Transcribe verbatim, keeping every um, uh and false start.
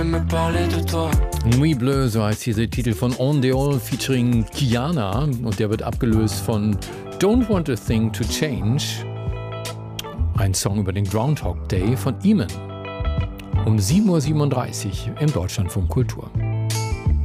Nuit Bleue, so heißt dieser Titel von On Deol featuring Kiana und der wird abgelöst von Don't Want a Thing to Change, ein Song über den Groundhog Day von Iman. Um sieben Uhr siebenunddreißig im Deutschlandfunk Kultur.